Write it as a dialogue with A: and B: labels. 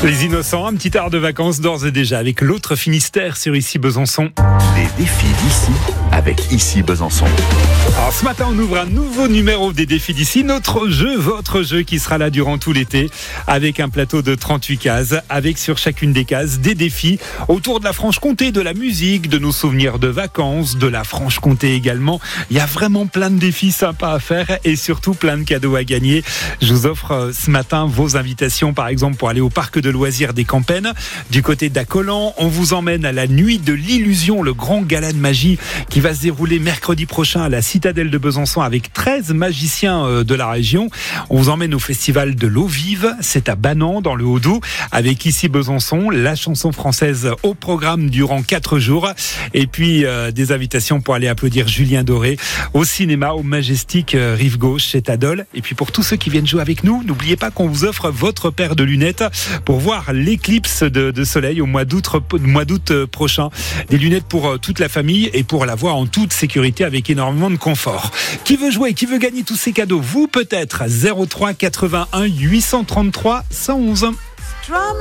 A: Les Innocents, un petit art de vacances d'ores et déjà avec l'autre Finistère sur Ici Besançon.
B: Les défis d'ici avec Ici Besançon.
A: Alors ce matin on ouvre un nouveau numéro des défis d'ici, notre jeu, votre jeu qui sera là durant tout l'été avec un plateau de 38 cases, avec sur chacune des cases des défis autour de la Franche-Comté, de la musique, de nos souvenirs de vacances, de la Franche-Comté également. Il y a vraiment plein de défis sympas à faire et surtout plein de cadeaux à gagner. Je vous offre ce matin vos invitations par exemple pour aller au parc de loisirs des Campennes du côté d'Acollan. On vous emmène à la nuit de l'illusion, le grand gala de magie qui va se dérouler mercredi prochain à la Citadelle de Besançon avec 13 magiciens de la région. On vous emmène au festival de l'eau vive, c'est à Banan dans le Haut-Doubs avec Ici Besançon, la chanson française au programme durant 4 jours et puis des invitations pour aller applaudir Julien Doré au cinéma au Majestic Rive Gauche chez Tadol. Et puis pour tous ceux qui viennent jouer avec nous, n'oubliez pas qu'on vous offre votre paire de lunettes pour voir l'éclipse de soleil au mois d'août prochain. Des lunettes pour toute la famille et pour la voir en toute sécurité avec énormément de confort. Qui veut jouer, qui veut gagner tous ces cadeaux? Vous peut-être. 03 81 833 111.